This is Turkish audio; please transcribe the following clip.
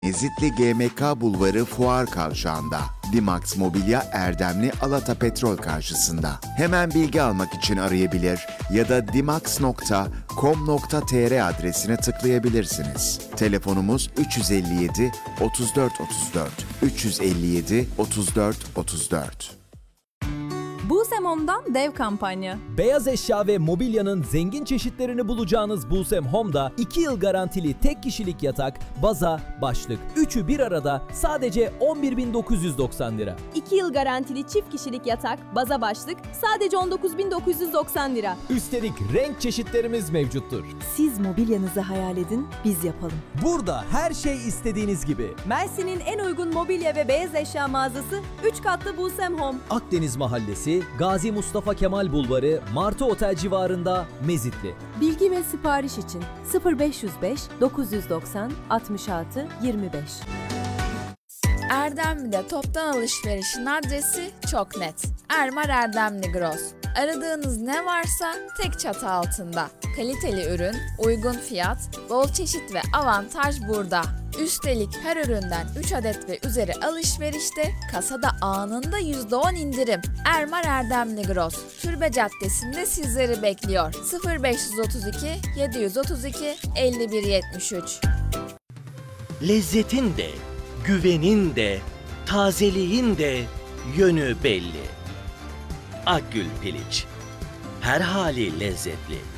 Mezitli GMK Bulvarı Fuar Kavşağı'nda. Dimax Mobilya Erdemli Alata Petrol karşısında. Hemen bilgi almak için arayabilir ya da dimax.com.tr adresine tıklayabilirsiniz. Telefonumuz 357 34 34 357 34 34. Bulsem Home'dan dev kampanya. Beyaz eşya ve mobilyanın zengin çeşitlerini bulacağınız Bulsem Home'da 2 yıl garantili tek kişilik yatak, baza, başlık. Üçü bir arada sadece 11.990 lira. 2 yıl garantili çift kişilik yatak, baza başlık sadece 19.990 lira. Üstelik renk çeşitlerimiz mevcuttur. Siz mobilyanızı hayal edin, biz yapalım. Burada her şey istediğiniz gibi. Mersin'in en uygun mobilya ve beyaz eşya mağazası 3 katlı Bulsem Home. Akdeniz Mahallesi, Gazi Mustafa Kemal Bulvarı, Martı Otel civarında, Mezitli. Bilgi ve sipariş için 0505 990 66 25. Erdemli'de toptan alışverişin adresi çok net. Ermar Erdemli Gross. Aradığınız ne varsa tek çatı altında. Kaliteli ürün, uygun fiyat, bol çeşit ve avantaj burada. Üstelik her üründen 3 adet ve üzeri alışverişte kasada anında %10 indirim. Ermar Erdemli Gross. Türbe Caddesi'nde sizleri bekliyor. 0532 732 5173. Lezzetin de, güvenin de, tazeliğin de yönü belli. Akgül Piliç. Her hali lezzetli.